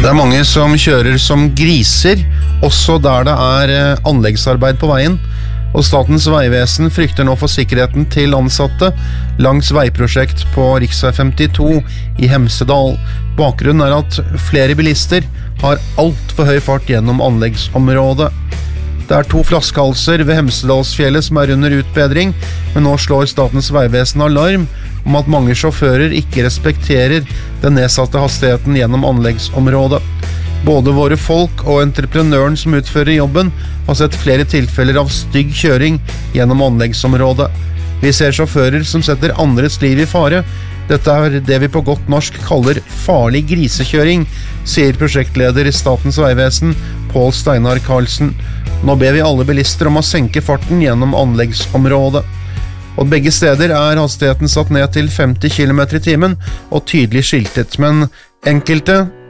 Det mange som kjører som griser, også der det anleggsarbeid på veien, og Statens vegvesen frykter nå for sikkerheten til ansatte langs veiprosjekt på Riksvei 52 i Hemsedal. Bakgrunnen at flere bilister har alt for høy fart gjennom anleggsområdet. Det 2 flaskehalser ved Hemsedalsfjellet som under utbedring, men nå slår Statens vegvesen alarm om at mange sjåfører ikke respekterer den nedsatte hastigheten gjennom anleggsområdet. Både våre folk og entreprenøren som utfører jobben har sett flere tilfeller av stygg kjøring gjennom anleggsområdet. Vi ser sjåfører som setter andres liv i fare. Dette det vi på godt norsk kaller farlig grisekjøring, sier prosjektleder i Statens vegvesen, Pål Steinar Karlsen. Nå ber vi alle bilister om å senke farten gjennom anleggsområdet. Og begge steder hastigheten satt ned til 50 km/t og tydelig skiltet, men enkelte